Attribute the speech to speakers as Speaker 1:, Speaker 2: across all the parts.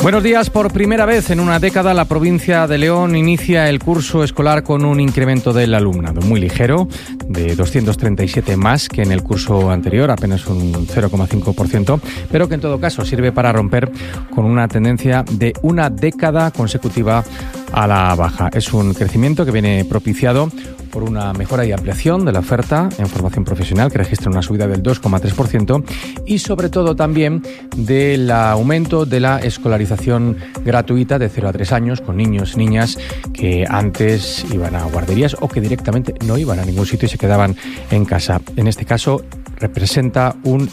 Speaker 1: Buenos días. Por primera vez en una década, la provincia de León inicia el curso escolar con un incremento del alumnado muy ligero, de 237 más que en el curso anterior, apenas un 0,5%, pero que en todo caso sirve para romper con una tendencia de una década consecutiva a la baja. Es un crecimiento que viene propiciado por una mejora y ampliación de la oferta en formación profesional, que registra una subida del 2,3%, y sobre todo también del aumento de la escolarización gratuita de 0 a 3 años con niños y niñas que antes iban a guarderías o que directamente no iban a ningún sitio y se quedaban en casa. En este caso representa un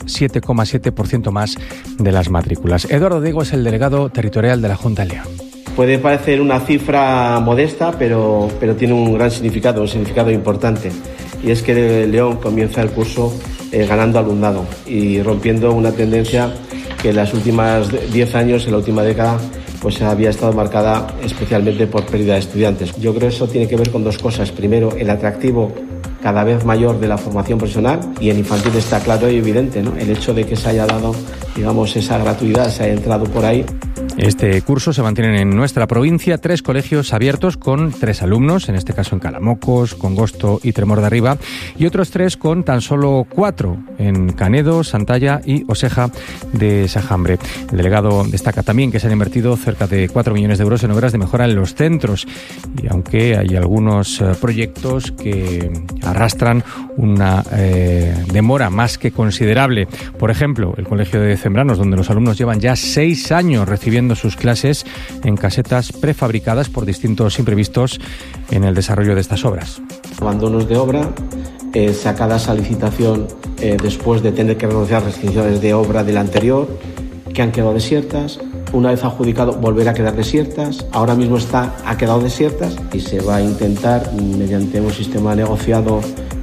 Speaker 1: 7,7% más de las matrículas. Eduardo Diego es el delegado territorial de la Junta de León.
Speaker 2: Puede parecer una cifra modesta, pero tiene un gran significado, un significado importante. Y es que León comienza el curso ganando alumnado y rompiendo una tendencia que en las últimas 10 años, en la última década, pues había estado marcada especialmente por pérdida de estudiantes. Yo creo que eso tiene que ver con dos cosas. Primero, el atractivo cada vez mayor de la formación profesional, y en infantil está claro y evidente, ¿no? El hecho de que se haya dado, digamos, esa gratuidad, se haya entrado por ahí.
Speaker 1: Este curso se mantienen en nuestra provincia 3 colegios abiertos con 3 alumnos, en este caso en Calamocos, Congosto y Tremor de Arriba, y otros 3 con tan solo 4 en Canedo, Santalla y Oseja de Sajambre. El delegado destaca también que se han invertido cerca de 4 millones de euros en obras de mejora en los centros, y aunque hay algunos proyectos que arrastran una demora más que considerable. Por ejemplo, el Colegio de Zembranos, donde los alumnos llevan ya 6 años recibiendo sus clases en casetas prefabricadas por distintos imprevistos en el desarrollo de estas obras.
Speaker 2: Abandonos de obra, sacada esa licitación después de tener que renunciar a restricciones de obra del anterior, que han quedado desiertas. Una vez adjudicado, volver a quedar desiertas. Ahora mismo ha quedado desiertas y se va a intentar, mediante un sistema negociado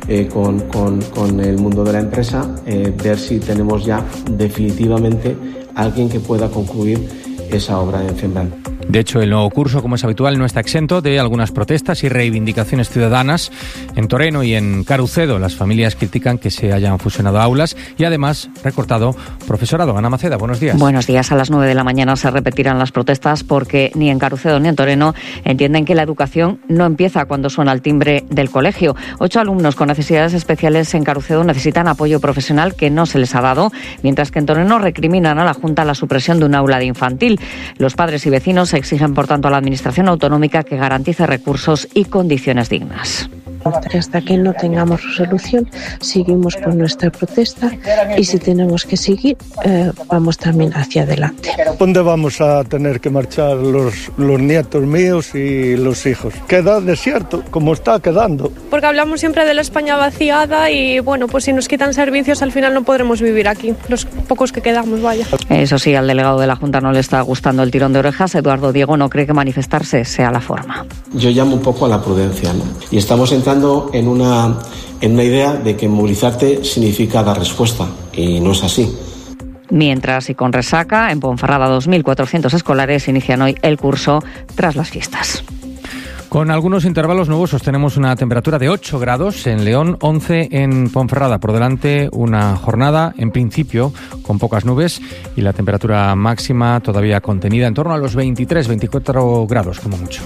Speaker 2: con el mundo de la empresa, ver si tenemos ya definitivamente alguien que pueda concluir esa obra en Zembrano.
Speaker 1: De hecho, el nuevo curso, como es habitual, no está exento de algunas protestas y reivindicaciones ciudadanas. En Toreno y en Carucedo, las familias critican que se hayan fusionado aulas y además recortado profesorado. Ana Maceda, buenos días.
Speaker 3: Buenos días. A las 9 de la mañana se repetirán las protestas porque ni en Carucedo ni en Toreno entienden que la educación no empieza cuando suena el timbre del colegio. 8 alumnos con necesidades especiales en Carucedo necesitan apoyo profesional que no se les ha dado, mientras que en Toreno recriminan a la Junta la supresión de un aula de infantil. Los padres y vecinos exigen, por tanto, a la Administración autonómica que garantice recursos y condiciones dignas.
Speaker 4: Hasta que no tengamos resolución, seguimos con nuestra protesta y si tenemos que seguir, vamos también hacia adelante.
Speaker 5: ¿Dónde vamos a tener que marchar los nietos míos y los hijos? Queda desierto, como está quedando.
Speaker 6: Porque hablamos siempre de la España vaciada y, bueno, pues si nos quitan servicios al final no podremos vivir aquí, los pocos que quedamos, vaya.
Speaker 3: Eso sí, al delegado de la Junta no le está gustando el tirón de orejas. Eduardo Diego no cree que manifestarse sea la forma.
Speaker 2: Yo llamo un poco a la prudencia, ¿no? Y estamos entrando en una idea de que movilizarte significa dar respuesta, y no es así.
Speaker 3: Mientras, y con resaca, en Ponferrada 2.400 escolares inician hoy el curso tras las fiestas.
Speaker 1: Con algunos intervalos nubosos tenemos una temperatura de 8 grados en León, 11 en Ponferrada. Por delante una jornada, en principio, con pocas nubes y la temperatura máxima todavía contenida en torno a los 23-24 grados como mucho.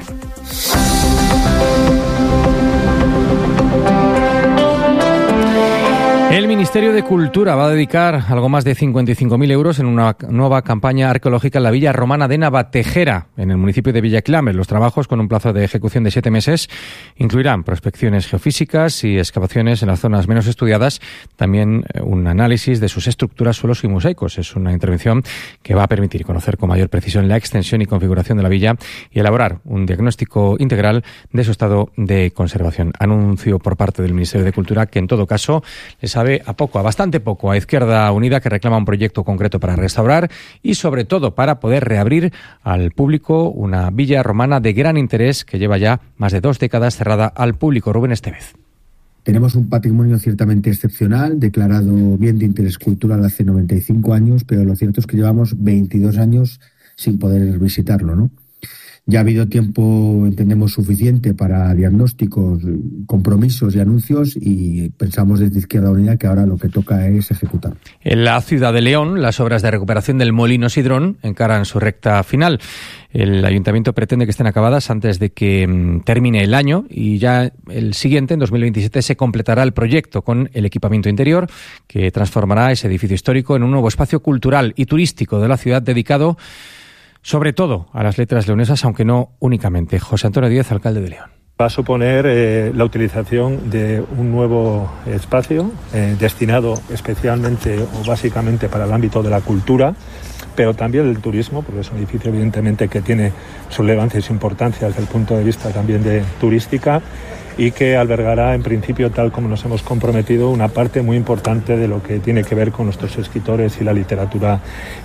Speaker 1: El Ministerio de Cultura va a dedicar algo más de 55.000 euros en una nueva campaña arqueológica en la villa romana de Navatejera, en el municipio de Villaclames. Los trabajos, con un plazo de ejecución de 7 meses, incluirán prospecciones geofísicas y excavaciones en las zonas menos estudiadas, también un análisis de sus estructuras, suelos y mosaicos. Es una intervención que va a permitir conocer con mayor precisión la extensión y configuración de la villa y elaborar un diagnóstico integral de su estado de conservación. Anuncio por parte del Ministerio de Cultura que, en todo caso, les sabe a bastante poco a Izquierda Unida, que reclama un proyecto concreto para restaurar y, sobre todo, para poder reabrir al público una villa romana de gran interés que lleva ya más de 2 décadas cerrada al público. Rubén Estevez.
Speaker 7: Tenemos un patrimonio ciertamente excepcional, declarado bien de interés cultural hace 95 años, pero lo cierto es que llevamos 22 años sin poder visitarlo, ¿no? Ya ha habido tiempo, entendemos, suficiente para diagnósticos, compromisos y anuncios, y pensamos desde Izquierda Unida que ahora lo que toca es ejecutar.
Speaker 1: En la ciudad de León, las obras de recuperación del Molino Sidrón encaran su recta final. El ayuntamiento pretende que estén acabadas antes de que termine el año, y ya el siguiente, en 2027, se completará el proyecto con el equipamiento interior que transformará ese edificio histórico en un nuevo espacio cultural y turístico de la ciudad dedicado sobre todo a las letras leonesas, aunque no únicamente. José Antonio Díez, alcalde de León.
Speaker 8: Va a suponer la utilización de un nuevo espacio destinado especialmente o básicamente para el ámbito de la cultura, pero también del turismo, porque es un edificio evidentemente que tiene su relevancia y su importancia desde el punto de vista también de turística, y que albergará en principio, tal como nos hemos comprometido, una parte muy importante de lo que tiene que ver con nuestros escritores y la literatura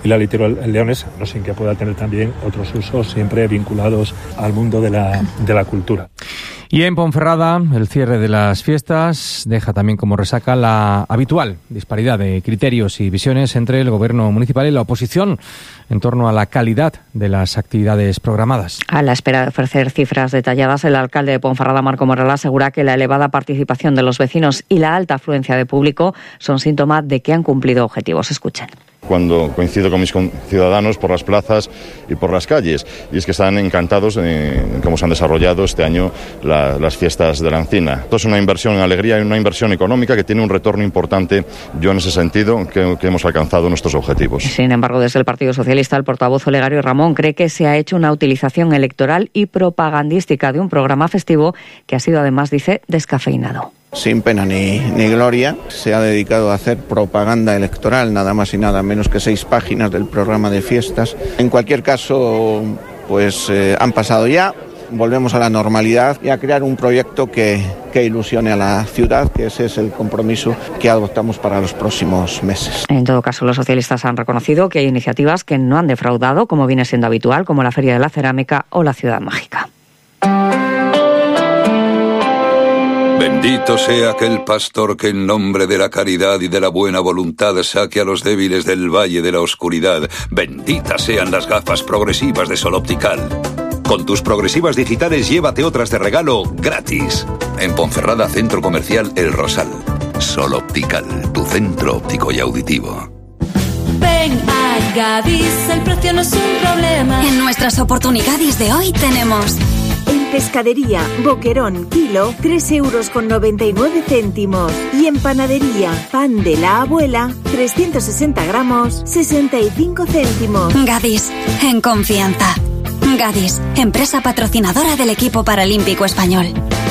Speaker 8: leonesa, no sin que pueda tener también otros usos siempre vinculados al mundo de la cultura.
Speaker 1: Y en Ponferrada, el cierre de las fiestas deja también como resaca la habitual disparidad de criterios y visiones entre el gobierno municipal y la oposición en torno a la calidad de las actividades programadas.
Speaker 3: A la espera de ofrecer cifras detalladas, el alcalde de Ponferrada, Marco Morral, asegura que la elevada participación de los vecinos y la alta afluencia de público son síntoma de que han cumplido objetivos. Escuchen.
Speaker 9: Cuando coincido con mis ciudadanos por las plazas y por las calles, y es que están encantados en cómo se han desarrollado este año las fiestas de la Encina. Esto es una inversión en alegría y una inversión económica que tiene un retorno importante. Yo en ese sentido que hemos alcanzado nuestros objetivos.
Speaker 3: Sin embargo, desde el Partido Socialista, el portavoz Olegario Ramón cree que se ha hecho una utilización electoral y propagandística de un programa festivo que ha sido, además, dice, descafeinado.
Speaker 10: Sin pena ni gloria, se ha dedicado a hacer propaganda electoral, nada más y nada menos que 6 páginas del programa de fiestas. En cualquier caso, pues han pasado ya, volvemos a la normalidad y a crear un proyecto que ilusione a la ciudad, que ese es el compromiso que adoptamos para los próximos meses.
Speaker 3: En todo caso, los socialistas han reconocido que hay iniciativas que no han defraudado, como viene siendo habitual, como la Feria de la Cerámica o la Ciudad Mágica.
Speaker 11: Bendito sea aquel pastor que en nombre de la caridad y de la buena voluntad saque a los débiles del valle de la oscuridad. Benditas sean las gafas progresivas de Sol Optical. Con tus progresivas digitales llévate otras de regalo gratis. En Ponferrada, Centro Comercial El Rosal. Sol Optical, tu centro óptico y auditivo.
Speaker 12: Ven a Gadis, el precio no es un problema. En nuestras oportunidades de hoy tenemos...
Speaker 13: En pescadería, boquerón, kilo, 3,99 €. Y en panadería, pan de la abuela, 360 gramos, 65 céntimos.
Speaker 12: Gadis, en confianza. Gadis, empresa patrocinadora del equipo paralímpico español.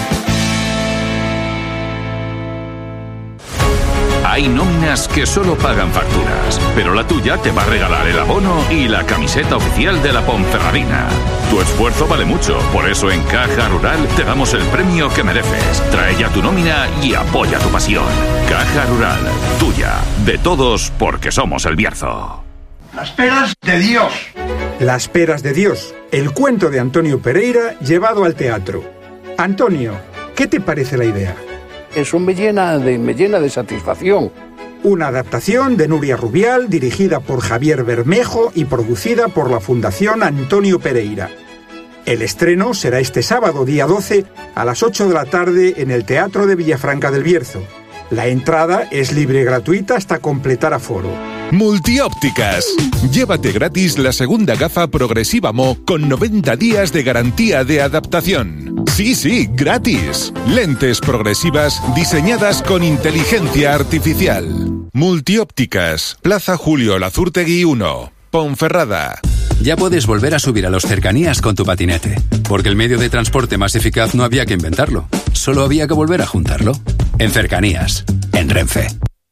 Speaker 14: Hay nóminas que solo pagan facturas, pero la tuya te va a regalar el abono y la camiseta oficial de la Ponferradina. Tu esfuerzo vale mucho, por eso en Caja Rural te damos el premio que mereces. Trae ya tu nómina y apoya tu pasión. Caja Rural, tuya, de todos, porque somos el Bierzo.
Speaker 15: Las peras de Dios. Las peras de Dios, el cuento de Antonio Pereira llevado al teatro. Antonio, ¿qué te parece la idea?
Speaker 16: Eso me llena de satisfacción.
Speaker 15: Una adaptación de Nuria Rubial, dirigida por Javier Bermejo y producida por la Fundación Antonio Pereira. El estreno será este sábado, día 12, a las 8 de la tarde en el Teatro de Villafranca del Bierzo. La entrada es libre y gratuita hasta completar aforo.
Speaker 17: Multiópticas. Llévate gratis la segunda gafa progresiva Mo con 90 días de garantía de adaptación. Sí, gratis. Lentes progresivas diseñadas con inteligencia artificial. Multiópticas. Plaza Julio Lazurtegui 1, Ponferrada.
Speaker 18: Ya puedes volver a subir a los cercanías con tu patinete, porque el medio de transporte más eficaz no había que inventarlo, solo había que volver a juntarlo. En cercanías, en Renfe.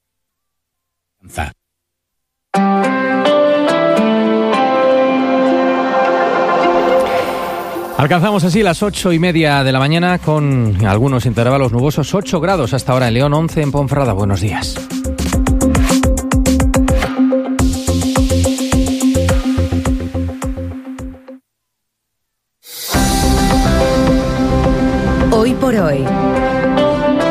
Speaker 1: Alcanzamos así las 8:30 de la mañana con algunos intervalos nubosos. 8 grados hasta ahora en León, 11 en Ponferrada. Buenos días.
Speaker 19: Hoy por hoy,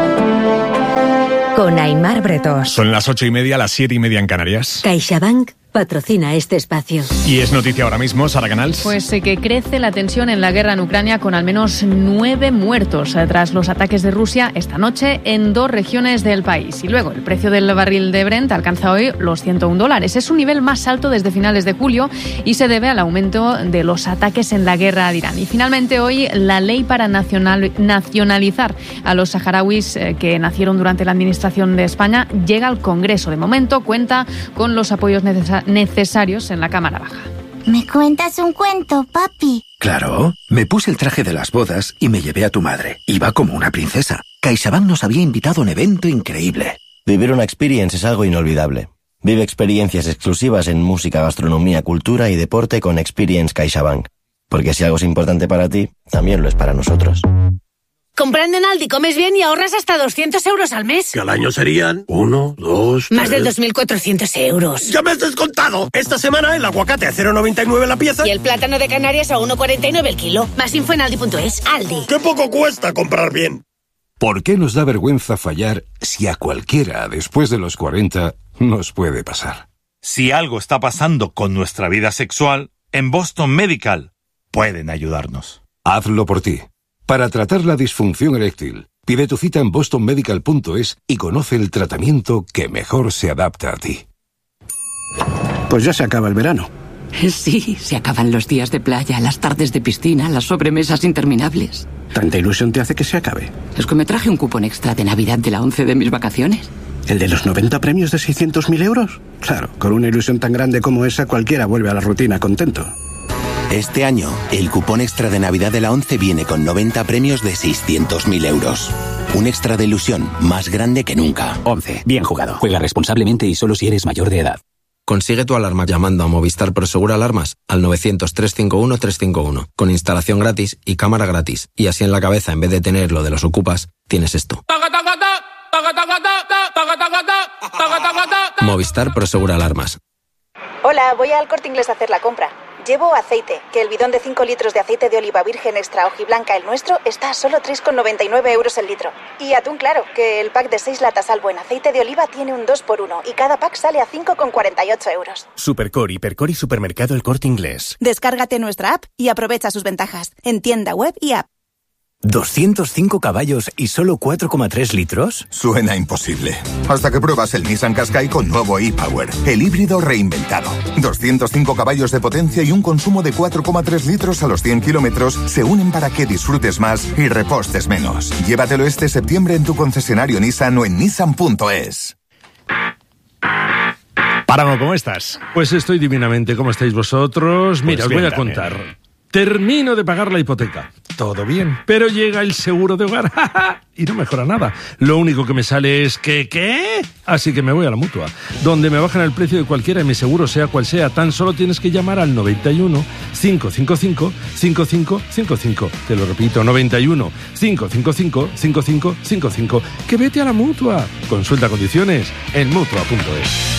Speaker 19: con Aimar Bretos.
Speaker 20: Son las 8:30, las 7:30 en Canarias.
Speaker 19: CaixaBank patrocina este espacio.
Speaker 20: Y es noticia ahora mismo, Sara Canals.
Speaker 21: Pues que crece la tensión en la guerra en Ucrania con al menos 9 muertos tras los ataques de Rusia esta noche en 2 regiones del país. Y luego el precio del barril de Brent alcanza hoy los $101. Es su nivel más alto desde finales de julio y se debe al aumento de los ataques en la guerra de Irán. Y finalmente hoy la ley para nacionalizar a los saharauis que nacieron durante la administración de España llega al Congreso. De momento cuenta con los apoyos necesarios en la Cámara Baja.
Speaker 22: ¿Me cuentas un cuento, papi?
Speaker 23: Claro, me puse el traje de las bodas y me llevé a tu madre. Iba como una princesa. CaixaBank nos había invitado a un evento increíble.
Speaker 24: Vivir una experience es algo inolvidable. Vive experiencias exclusivas en música, gastronomía, cultura y deporte con Experience CaixaBank. Porque si algo es importante para ti, también lo es para nosotros.
Speaker 25: Comprando en Aldi comes bien y ahorras hasta 200 euros al mes.
Speaker 26: Que al año serían 1, 2, 3...
Speaker 25: Más de 2.400 euros.
Speaker 26: ¡Ya me has descontado! Esta semana el aguacate a 0,99 la pieza.
Speaker 25: Y el plátano de Canarias a 1,49 el kilo. Más info en Aldi.es. Aldi.
Speaker 26: ¡Qué poco cuesta comprar bien!
Speaker 27: ¿Por qué nos da vergüenza fallar si a cualquiera después de los 40 nos puede pasar?
Speaker 28: Si algo está pasando con nuestra vida sexual, en Boston Medical pueden ayudarnos.
Speaker 27: Hazlo por ti. Para tratar la disfunción eréctil, pide tu cita en bostonmedical.es y conoce el tratamiento que mejor se adapta a ti.
Speaker 16: Pues ya se acaba el verano.
Speaker 29: Sí, se acaban los días de playa, las tardes de piscina, las sobremesas interminables.
Speaker 16: ¿Tanta ilusión te hace que se acabe?
Speaker 29: Es que me traje un cupón extra de Navidad de la 11 de mis vacaciones.
Speaker 16: ¿El de los 90 premios de 600.000 euros? Claro, con una ilusión tan grande como esa cualquiera vuelve a la rutina contento.
Speaker 30: Este año, el cupón extra de Navidad de la 11 viene con 90 premios de 600.000 euros. Un extra de ilusión más grande que nunca.
Speaker 31: 11. Bien jugado. Juega responsablemente y solo si eres mayor de edad.
Speaker 32: Consigue tu alarma llamando a Movistar Prosegur Alarmas al 900-351-351, con instalación gratis y cámara gratis. Y así en la cabeza, en vez de tener lo de los ocupas, tienes esto. Movistar Prosegur Alarmas.
Speaker 33: Hola, voy al Corte Inglés a hacer la compra. Llevo aceite, que el bidón de 5 litros de aceite de oliva virgen extra hojiblanca, el nuestro, está a solo 3,99 euros el litro. Y atún claro, que el pack de 6 latas Albo en aceite de oliva tiene un 2x1 y cada pack sale a 5,48 euros.
Speaker 34: Supercore, Hipercore y Supermercado El Corte Inglés.
Speaker 33: Descárgate nuestra app y aprovecha sus ventajas en tienda web y app.
Speaker 34: ¿205 caballos y solo 4,3 litros?
Speaker 35: Suena imposible. Hasta que pruebas el Nissan Qashqai con nuevo e-Power, el híbrido reinventado. 205 caballos de potencia y un consumo de 4,3 litros a los 100 kilómetros se unen para que disfrutes más y repostes menos. Llévatelo este septiembre en tu concesionario Nissan o en nissan.es.
Speaker 36: Páramo, ¿cómo estás?
Speaker 37: Pues estoy divinamente. ¿Cómo estáis vosotros? Mira, os voy a contar. Termino de pagar la hipoteca. Todo bien. Pero llega el seguro de hogar. Y no mejora nada. Lo único que me sale es que, ¿qué? Así que me voy a la Mutua, donde me bajan el precio de cualquiera de mi seguro, sea cual sea. Tan solo tienes que llamar al 91 555 5555. Te lo repito, 91 555 5555. Que vete a la Mutua. Consulta condiciones en Mutua.es.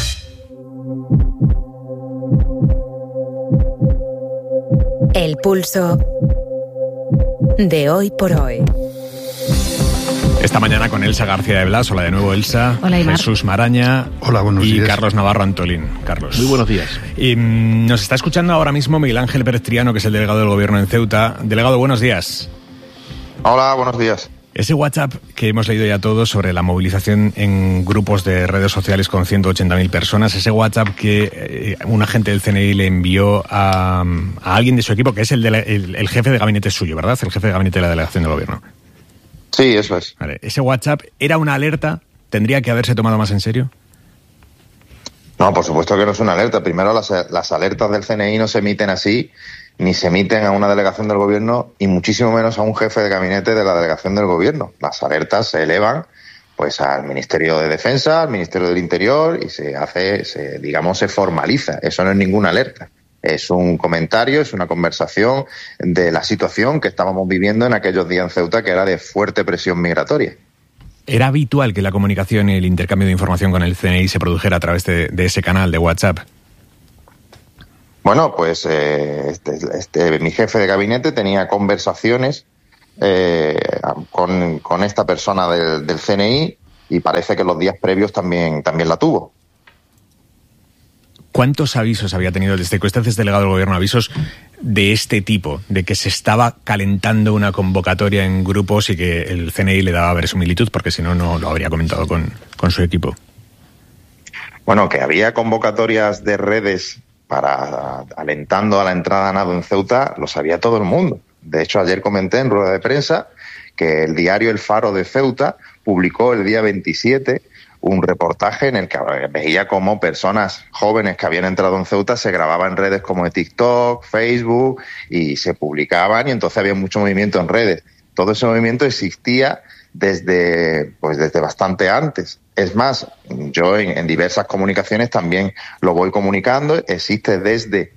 Speaker 19: El pulso de hoy por hoy.
Speaker 20: Esta mañana con Elsa García de Blas. Hola de nuevo, Elsa.
Speaker 21: Hola, Imar.
Speaker 20: Jesús Maraña.
Speaker 37: Hola, buenos días.
Speaker 20: Y Carlos Navarro Antolín. Carlos.
Speaker 37: Muy buenos días.
Speaker 20: Y nos está escuchando ahora mismo Miguel Ángel Pérez Triano, que es el delegado del Gobierno en Ceuta. Delegado, buenos días.
Speaker 38: Hola, buenos días.
Speaker 20: Ese WhatsApp que hemos leído ya todos sobre la movilización en grupos de redes sociales con 180.000 personas, ese WhatsApp que un agente del CNI le envió a alguien de su equipo, que es el jefe de gabinete suyo, ¿verdad? El jefe de gabinete de la delegación del Gobierno.
Speaker 38: Sí, eso es.
Speaker 20: Vale. ¿Ese WhatsApp era una alerta? ¿Tendría que haberse tomado más en serio?
Speaker 38: No, por supuesto que no es una alerta. Primero, las alertas del CNI no se emiten así, ni se emiten a una delegación del Gobierno y muchísimo menos a un jefe de gabinete de la delegación del Gobierno. Las alertas se elevan pues al Ministerio de Defensa, al Ministerio del Interior y se formaliza. Eso no es ninguna alerta. Es un comentario, es una conversación de la situación que estábamos viviendo en aquellos días en Ceuta, que era de fuerte presión migratoria.
Speaker 20: ¿Era habitual que la comunicación y el intercambio de información con el CNI se produjera a través de ese canal de WhatsApp?
Speaker 38: Bueno, pues mi jefe de gabinete tenía conversaciones con esta persona del CNI y parece que los días previos también la tuvo.
Speaker 20: ¿Cuántos avisos había tenido desde que usted es delegado del gobierno, avisos de este tipo, de que se estaba calentando una convocatoria en grupos y que el CNI le daba verosimilitud, porque si no, no lo habría comentado con su equipo?
Speaker 38: Bueno, que había convocatorias de redes para alentando a la entrada a nado en Ceuta, lo sabía todo el mundo. De hecho, ayer comenté en rueda de prensa que el diario El Faro de Ceuta publicó el día 27 un reportaje en el que veía cómo personas jóvenes que habían entrado en Ceuta se grababan en redes como de TikTok, Facebook, y se publicaban, y entonces había mucho movimiento en redes. Todo ese movimiento existía desde bastante antes. Es más, yo en diversas comunicaciones también lo voy comunicando. Existe desde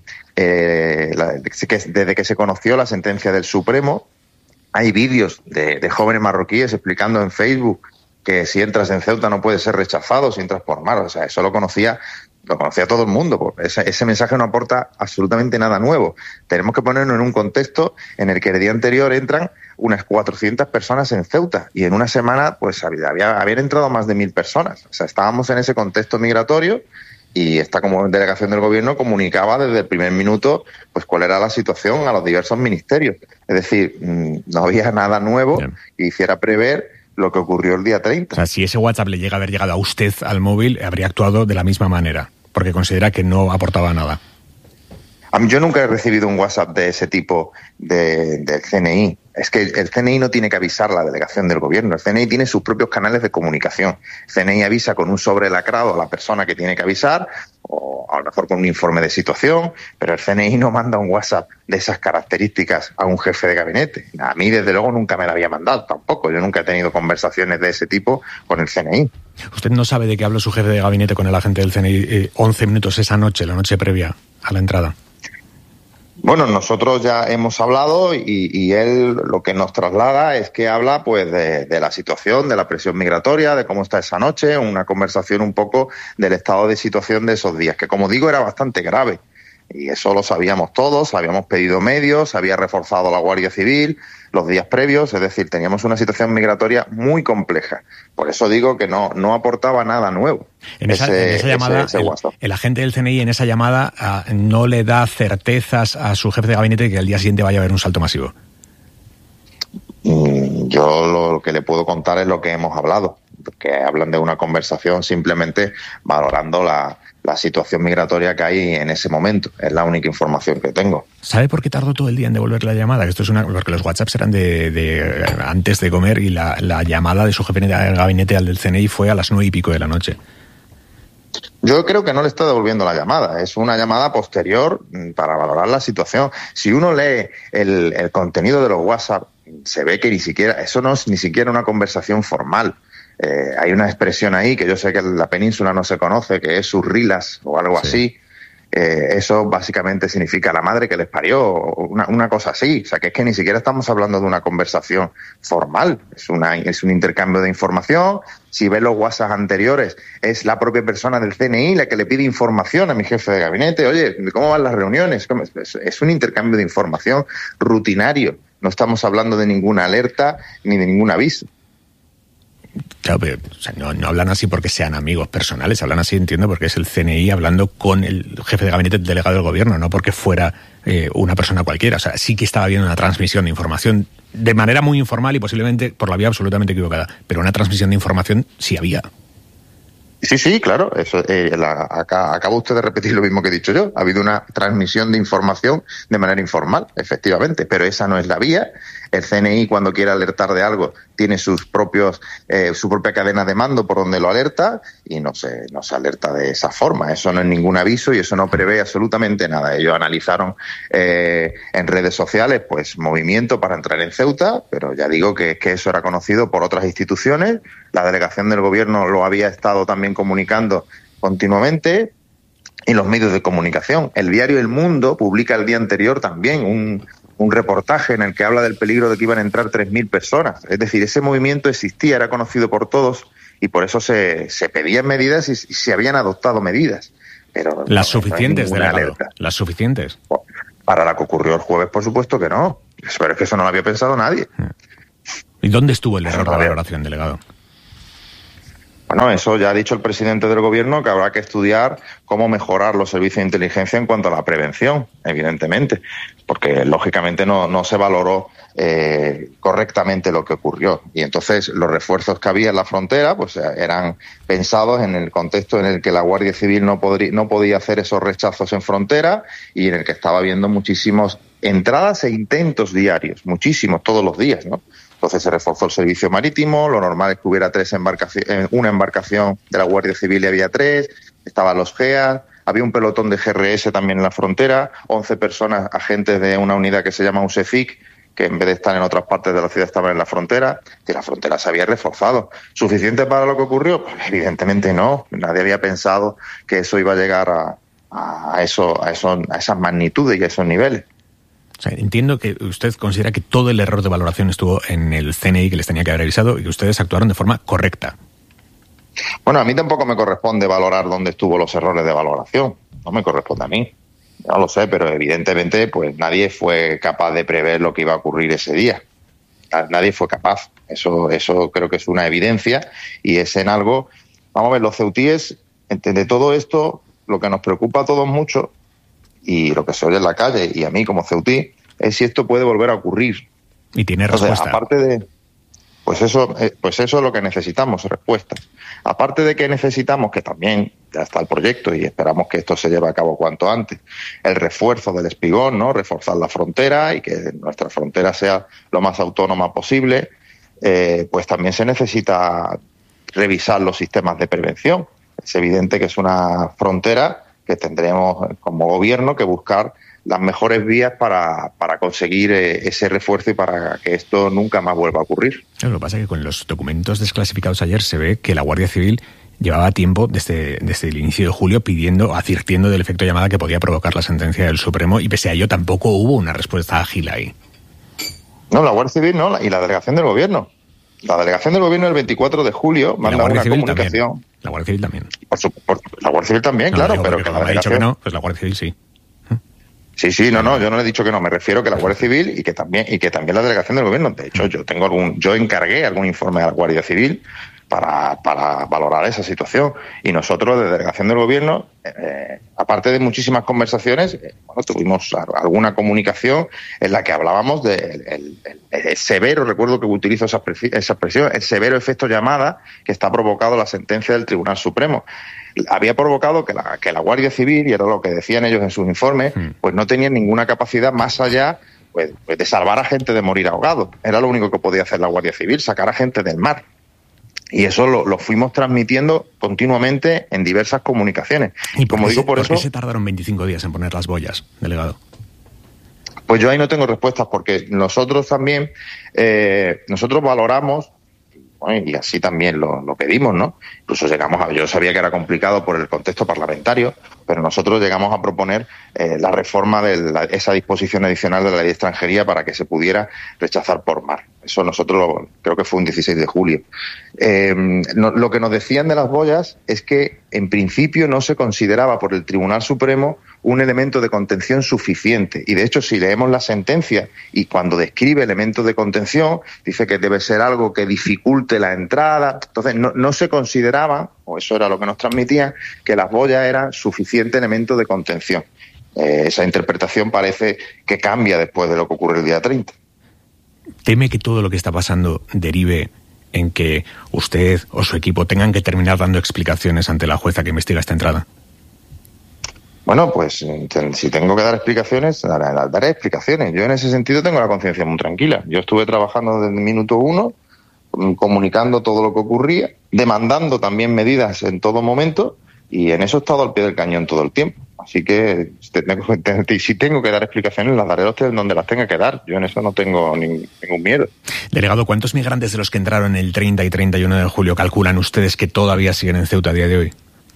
Speaker 38: que se conoció la sentencia del Supremo. Hay vídeos de jóvenes marroquíes explicando en Facebook que si entras en Ceuta no puedes ser rechazado si entras por mar. O sea, eso lo conocía todo el mundo. Ese mensaje no aporta absolutamente nada nuevo. Tenemos que ponernos en un contexto en el que el día anterior entran unas 400 personas en Ceuta y en una semana pues habían entrado más de 1.000 personas. O sea, estábamos en ese contexto migratorio y esta como delegación del gobierno comunicaba desde el primer minuto pues cuál era la situación a los diversos ministerios. Es decir, no había nada nuevo que hiciera prever lo que ocurrió el día 30.
Speaker 20: O sea, si ese WhatsApp le llega a haber llegado a usted al móvil, habría actuado de la misma manera, porque considera que no aportaba nada.
Speaker 38: Yo nunca he recibido un WhatsApp de ese tipo del CNI. Es que el CNI no tiene que avisar a la delegación del gobierno. El CNI tiene sus propios canales de comunicación. El CNI avisa con un sobre lacrado a la persona que tiene que avisar, o a lo mejor con un informe de situación, pero el CNI no manda un WhatsApp de esas características a un jefe de gabinete. A mí, desde luego, nunca me lo había mandado tampoco. Yo nunca he tenido conversaciones de ese tipo con el CNI.
Speaker 20: ¿Usted no sabe de qué habló su jefe de gabinete con el agente del CNI 11 minutos esa noche, la noche previa a la entrada?
Speaker 38: Bueno, nosotros ya hemos hablado y él lo que nos traslada es que habla pues de la situación, de la presión migratoria, de cómo está esa noche, una conversación un poco del estado de situación de esos días, que como digo era bastante grave. Y eso lo sabíamos todos, habíamos pedido medios, había reforzado la Guardia Civil los días previos, es decir, teníamos una situación migratoria muy compleja. Por eso digo que no aportaba nada nuevo.
Speaker 20: En esa llamada, el agente del CNI en esa llamada no le da certezas a su jefe de gabinete de que al día siguiente vaya a haber un salto masivo.
Speaker 38: Yo lo que le puedo contar es lo que hemos hablado, que hablan de una conversación simplemente valorando la situación migratoria que hay en ese momento. Es la única información que tengo.
Speaker 20: ¿Sabe por qué tardó todo el día en devolver la llamada? Esto es porque los WhatsApps eran de antes de comer y la llamada de su jefe de gabinete al del CNI fue a las 9 y pico de la noche.
Speaker 38: Yo creo que no le está devolviendo la llamada. Es una llamada posterior para valorar la situación. Si uno lee el contenido de los WhatsApp, se ve que eso no es ni siquiera una conversación formal. Hay una expresión ahí que yo sé que en la península no se conoce, que es surrilas o algo así. Eso básicamente significa la madre que les parió, una cosa así. O sea, que es que ni siquiera estamos hablando de una conversación formal. Es un intercambio de información. Si ves los WhatsApp anteriores, es la propia persona del CNI la que le pide información a mi jefe de gabinete. Oye, ¿cómo van las reuniones? Es un intercambio de información rutinario. No estamos hablando de ninguna alerta ni de ningún aviso.
Speaker 20: Claro, pero o sea, no hablan así porque sean amigos personales, hablan así, entiendo, porque es el CNI hablando con el jefe de gabinete delegado del gobierno, no porque fuera una persona cualquiera. O sea, sí que estaba habiendo una transmisión de información de manera muy informal y posiblemente por la vía absolutamente equivocada, pero una transmisión de información sí había.
Speaker 38: Sí, claro. Eso, acaba usted de repetir lo mismo que he dicho yo. Ha habido una transmisión de información de manera informal, efectivamente, pero esa no es la vía. El CNI, cuando quiere alertar de algo, tiene su propia cadena de mando por donde lo alerta y no se alerta de esa forma. Eso no es ningún aviso y eso no prevé absolutamente nada. Ellos analizaron en redes sociales pues movimiento para entrar en Ceuta, pero ya digo que eso era conocido por otras instituciones. La delegación del gobierno lo había estado también comunicando continuamente y los medios de comunicación. El diario El Mundo publica el día anterior también un reportaje en el que habla del peligro de que iban a entrar 3.000 personas. Es decir, ese movimiento existía, era conocido por todos y por eso se pedían medidas y se habían adoptado medidas. Pero
Speaker 20: ¿las suficientes, delegado? ¿Las suficientes?
Speaker 38: Para lo que ocurrió el jueves, por supuesto que no. Pero es que eso no lo había pensado nadie.
Speaker 20: ¿Y dónde estuvo el error de valoración, delegado?
Speaker 38: Bueno, eso ya ha dicho el presidente del gobierno, que habrá que estudiar cómo mejorar los servicios de inteligencia en cuanto a la prevención, evidentemente, porque lógicamente no se valoró correctamente lo que ocurrió. Y entonces los refuerzos que había en la frontera pues eran pensados en el contexto en el que la Guardia Civil no podía hacer esos rechazos en frontera y en el que estaba habiendo muchísimas entradas e intentos diarios, muchísimos, todos los días, ¿no? Entonces se reforzó el servicio marítimo, lo normal es que hubiera una embarcación de la Guardia Civil y había 3, estaban los GEA, había un pelotón de GRS también en la frontera, 11 personas, agentes de una unidad que se llama USEFIC, que en vez de estar en otras partes de la ciudad estaban en la frontera, que la frontera se había reforzado. ¿Suficiente para lo que ocurrió? Pues evidentemente no, nadie había pensado que eso iba a llegar a esas magnitudes y a esos niveles.
Speaker 20: O sea, entiendo que usted considera que todo el error de valoración estuvo en el CNI, que les tenía que haber avisado, y que ustedes actuaron de forma correcta.
Speaker 38: Bueno, a mí tampoco me corresponde valorar dónde estuvo los errores de valoración. No me corresponde a mí. No lo sé, pero evidentemente pues nadie fue capaz de prever lo que iba a ocurrir ese día. Nadie fue capaz. Eso creo que es una evidencia y es en algo... Vamos a ver, los ceutíes, de todo esto, lo que nos preocupa a todos mucho y lo que se oye en la calle, y a mí como ceutí, es si esto puede volver a ocurrir.
Speaker 20: Y tiene respuesta.
Speaker 38: Entonces, aparte de... Pues eso es lo que necesitamos, respuestas. Aparte de que necesitamos, que también ya está el proyecto y esperamos que esto se lleve a cabo cuanto antes, el refuerzo del espigón, ¿no? Reforzar la frontera y que nuestra frontera sea lo más autónoma posible, pues también se necesita revisar los sistemas de prevención. Es evidente que es una frontera que tendremos como gobierno que buscar las mejores vías para conseguir ese refuerzo y para que esto nunca más vuelva a ocurrir.
Speaker 20: Lo que pasa es que con los documentos desclasificados ayer se ve que la Guardia Civil llevaba tiempo desde el inicio de julio advirtiendo del efecto llamada que podía provocar la sentencia del Supremo, y pese a ello tampoco hubo una respuesta ágil ahí.
Speaker 38: No, la Guardia Civil no, y la delegación del gobierno. La delegación del gobierno el 24 de julio manda una comunicación.
Speaker 20: También. La Guardia Civil también.
Speaker 38: La Guardia Civil también, claro,
Speaker 20: digo,
Speaker 38: pero que
Speaker 20: la delegación... dicho que no, pues la Guardia Civil sí.
Speaker 38: Sí, no, yo no he dicho que no, me refiero que la Guardia Civil y que también la delegación del gobierno. De hecho, yo encargué algún informe a la Guardia Civil para valorar esa situación. Y nosotros, de delegación del gobierno, aparte de muchísimas conversaciones, tuvimos alguna comunicación en la que hablábamos del severo, recuerdo que utilizo esa expresión, el severo efecto llamada que está provocado la sentencia del Tribunal Supremo. Había provocado que la Guardia Civil, y era lo que decían ellos en sus informes, pues no tenían ninguna capacidad más allá pues de salvar a gente de morir ahogado. Era lo único que podía hacer la Guardia Civil, sacar a gente del mar. Y eso lo fuimos transmitiendo continuamente en diversas comunicaciones.
Speaker 20: ¿Y como digo, por qué se tardaron 25 días en poner las boyas, delegado?
Speaker 38: Pues yo ahí no tengo respuestas, porque nosotros también, nosotros valoramos, y así también lo pedimos, ¿no? Incluso yo sabía que era complicado por el contexto parlamentario, pero nosotros llegamos a proponer la reforma de esa disposición adicional de la ley de extranjería para que se pudiera rechazar por mar. Eso nosotros creo que fue un 16 de julio. Lo que nos decían de las boyas es que en principio no se consideraba por el Tribunal Supremo un elemento de contención suficiente. Y de hecho, si leemos la sentencia y cuando describe elementos de contención, dice que debe ser algo que dificulte la entrada. Entonces, no se consideraba, o eso era lo que nos transmitían, que las boyas eran suficiente elemento de contención. Esa interpretación parece que cambia después de lo que ocurre el día 30.
Speaker 20: ¿Teme que todo lo que está pasando derive en que usted o su equipo tengan que terminar dando explicaciones ante la jueza que investiga esta entrada?
Speaker 38: Bueno, pues si tengo que dar explicaciones, daré explicaciones. Yo en ese sentido tengo la conciencia muy tranquila. Yo estuve trabajando desde el minuto 1, comunicando todo lo que ocurría, demandando también medidas en todo momento, y en eso he estado al pie del cañón todo el tiempo. Así que si tengo que dar explicaciones, las daré donde las tenga que dar. Yo en eso no tengo ningún miedo.
Speaker 20: Delegado, ¿cuántos migrantes de los que entraron el 30 y 31 de julio calculan ustedes que todavía siguen en Ceuta a día de hoy?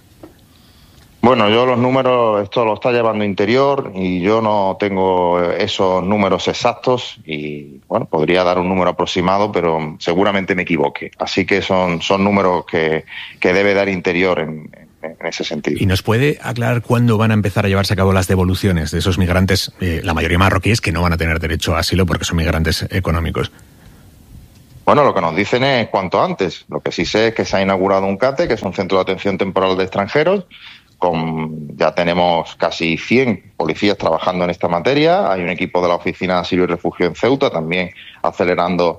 Speaker 38: Bueno, yo los números, esto lo está llevando Interior y yo no tengo esos números exactos y, bueno, podría dar un número aproximado, pero seguramente me equivoque. Así que son números que debe dar Interior en ese sentido.
Speaker 20: ¿Y nos puede aclarar cuándo van a empezar a llevarse a cabo las devoluciones de esos migrantes, la mayoría marroquíes, que no van a tener derecho a asilo porque son migrantes económicos?
Speaker 38: Bueno, lo que nos dicen es cuanto antes. Lo que sí sé es que se ha inaugurado un CATE, que es un centro de atención temporal de extranjeros. Ya tenemos casi 100 policías trabajando en esta materia. Hay un equipo de la Oficina de Asilo y Refugio en Ceuta también acelerando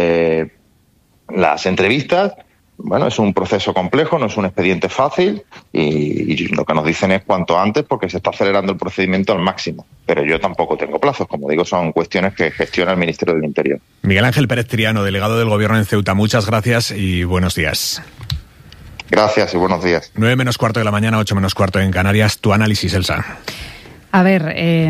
Speaker 38: las entrevistas. Bueno, es un proceso complejo, no es un expediente fácil y lo que nos dicen es cuanto antes porque se está acelerando el procedimiento al máximo. Pero yo tampoco tengo plazos, como digo, son cuestiones que gestiona el Ministerio del Interior.
Speaker 20: Miguel Ángel Pérez Triano, delegado del Gobierno en Ceuta, muchas gracias y buenos días.
Speaker 38: Gracias y buenos días.
Speaker 20: 9 menos cuarto de la mañana, 8 menos cuarto en Canarias. Tu análisis, Elsa.
Speaker 21: A ver,